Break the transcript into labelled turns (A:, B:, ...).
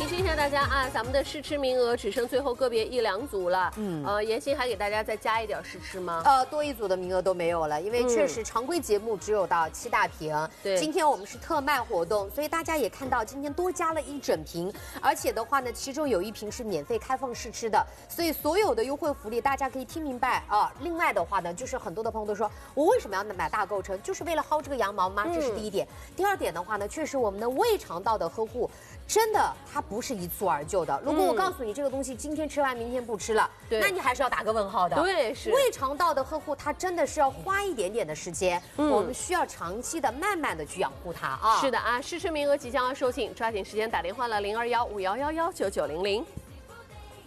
A: 提醒一下大家啊，咱们的试吃名额只剩最后个别1、2组了。妍希还给大家再加一点试吃吗？
B: 多1组的名额都没有了，因为确实常规节目只有到7大瓶。
A: 对，
B: 今天我们是特卖活动，所以大家也看到今天多加了1整瓶，而且的话呢，其中有1瓶是免费开放试吃的，所以所有的优惠福利大家可以听明白啊。另外的话呢，就是很多的朋友都说，我为什么要买大购城，就是为了薅这个羊毛吗？这是第一点。第二点的话呢，确实我们的胃肠道的呵护，真的它不是一蹴而就的。如果我告诉你这个东西今天吃完，明天不吃了，那你还是要打个问号的。
A: 对，是
B: 胃肠道的呵护，它真的是要花一点点的时间，我们需要长期的、慢慢的去养护它啊。
A: 是的啊，试吃名额即将要售罄，抓紧时间打电话了，02151119900。